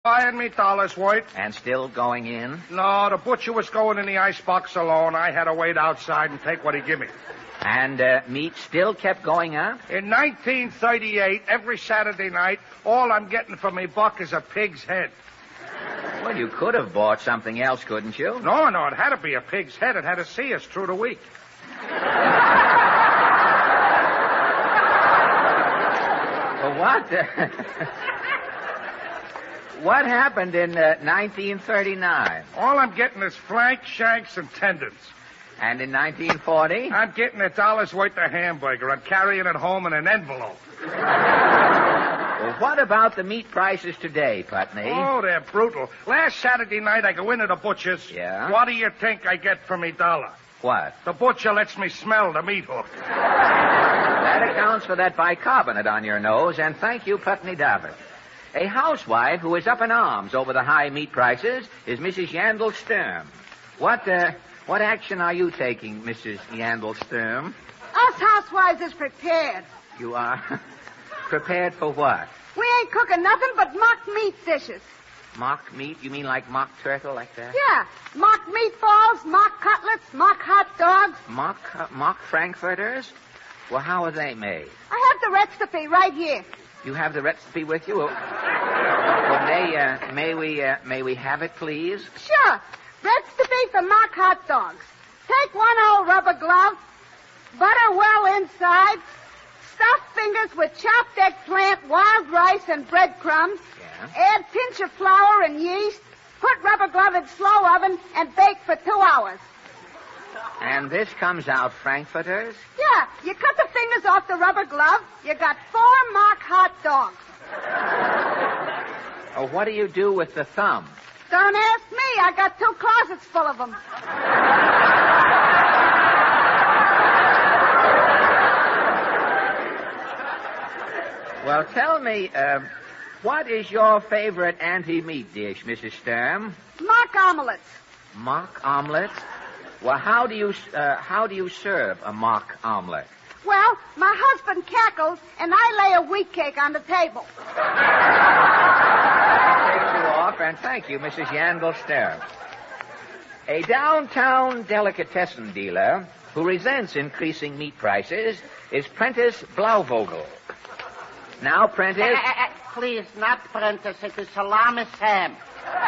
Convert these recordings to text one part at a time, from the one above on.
Buying me dollars worth. And still going in? No, the butcher was going in the icebox alone. I had to wait outside and take what he give me. And meat still kept going up? In 1938, every Saturday night, all I'm getting for me buck is a pig's head. Well, you could have bought something else, couldn't you? No, it had to be a pig's head. It had to see us through the week. Well, what? What happened in 1939? All I'm getting is flank, shanks, and tendons. And in 1940? I'm getting $1 worth of hamburger. I'm carrying it home in an envelope. Well, what about the meat prices today, Putney? Oh, they're brutal. Last Saturday night, I go into the butcher's. Yeah? What do you think I get for me $1? What? The butcher lets me smell the meat hook. That accounts for that bicarbonate on your nose, and thank you, Putney Davitt. A housewife who is up in arms over the high meat prices is Mrs. Yandel Sturm. What action are you taking, Mrs. Yandel Sturm? Us housewives is prepared. You are prepared for what? We ain't cooking nothing but mock meat dishes. Mock meat? You mean like mock turtle, like that? Yeah, mock meatballs, mock cutlets, mock hot dogs. Mock frankfurters? Well, how are they made? I have the recipe right here. You have the recipe with you? Well, may we have it, please? Sure. Recipe for mock hot dogs. Take one old rubber glove, butter well inside, stuff fingers with chopped eggplant, wild rice, and breadcrumbs. Yeah. Add pinch of flour and yeast. Put rubber glove in slow oven and bake for 2 hours. And this comes out frankfurters? Yeah, you cut the fingers off the rubber glove. You got 4 mock hot dogs. Oh, what do you do with the thumb? Don't ask me. I got 2 closets full of them. Well, tell me, what is your favorite anti-meat dish, Mrs. Sturm? Mock omelets. Mock omelet? Well, how do you serve a mock omelet? Well, my husband cackles, and I lay a wheat cake on the table. Takes you off, and thank you, Mrs. Yandel Sturm. A downtown delicatessen dealer who resents increasing meat prices is Prentice Blauvogel. Now, Prentice... Please, not Prentice. It is Salami Sam.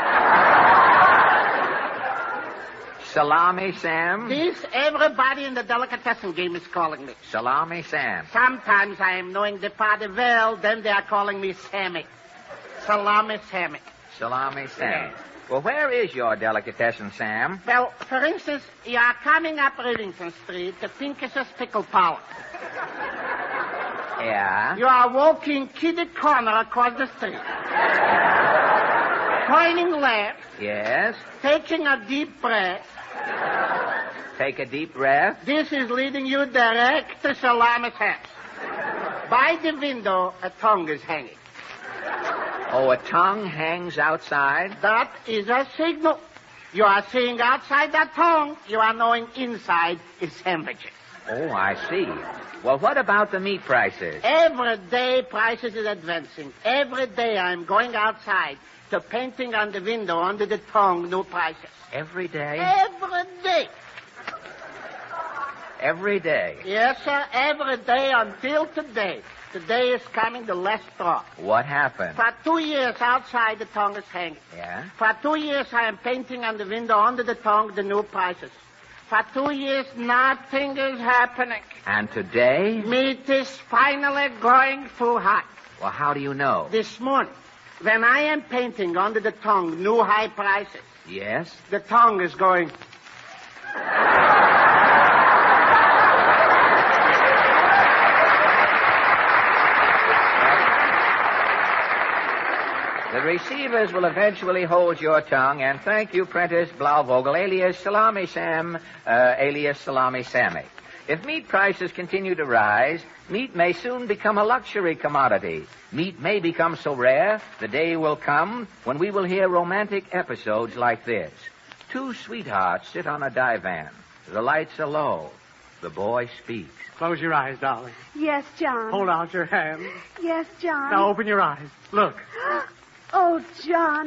Salami Sam? This, everybody in the delicatessen game is calling me. Salami Sam. Sometimes I am knowing the party well, then they are calling me Sammy. Salami Sammy. Salami Sam. Well, where is your delicatessen, Sam? Well, for instance, you are coming up Rivington Street to Pincus's Pickle Parlor. Yeah? You are walking kitty corner across the street. Turning left. Yes? Taking a deep breath. Take a deep breath. This is leading you direct to Salami's house. By the window, a tongue is hanging. Oh, a tongue hangs outside? That is a signal. You are seeing outside that tongue. You are knowing inside is sandwiches. Oh, I see. Well, what about the meat prices? Every day prices is advancing. Every day I'm going outside to painting on the window under the tongue new prices. Every day? Every day. Every day? Yes, sir, every day until today. Today is coming the last straw. What happened? For 2 years outside the tongue is hanging. Yeah? For 2 years I am painting on the window under the tongue the new prices. For 2 years nothing is happening. And today? Meat is finally going too hot. Well, how do you know? This morning, when I am painting under the tongue new high prices, Yes? the tongue is going... The receivers will eventually hold your tongue, and thank you, Prentice Blauvogel, alias Salami Sam, alias Salami Sammy. If meat prices continue to rise, meat may soon become a luxury commodity. Meat may become so rare, the day will come when we will hear romantic episodes like this. 2 sweethearts sit on a divan. The lights are low. The boy speaks. Close your eyes, darling. Yes, John. Hold out your hand. Yes, John. Now open your eyes. Look. Oh, John.